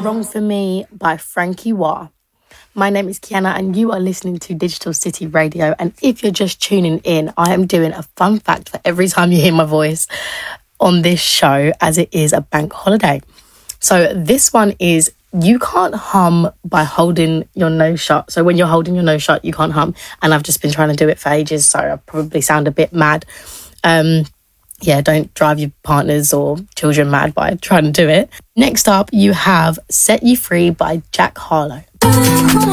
Wrong for Me by Frankie Wah. My name is Kiana and you are listening to Digital City Radio. And if you're just tuning in, I am doing a fun fact for every time you hear my voice on this show, as it is a bank holiday. So this one is, you can't hum by holding your nose shut. So when you're holding your nose shut, you can't hum. And I've just been trying to do it for ages, so I probably sound a bit mad. Don't drive your partners or children mad by trying to do it. Next up, you have Set You Free by Jack Harlow.